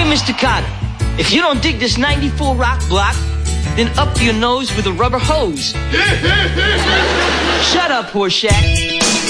Mr. Carter, if you don't dig this 94 rock block, then up your nose with a rubber hose. Shut up, Horseshack.